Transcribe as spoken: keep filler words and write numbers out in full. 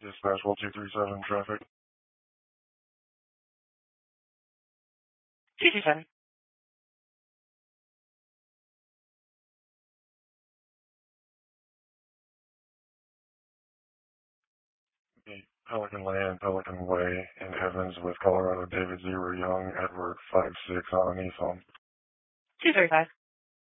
Dispatch World two three seven traffic. two three seven. The Pelican Land, Pelican Way in Evans with Colorado David Zero Young, Edward five six on an e-phone. two thirty-five.